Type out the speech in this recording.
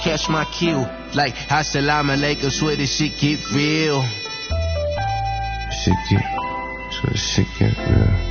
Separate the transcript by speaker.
Speaker 1: catch my cue. Like, assalamu alaikum, swear this shit get real.
Speaker 2: Shit get real.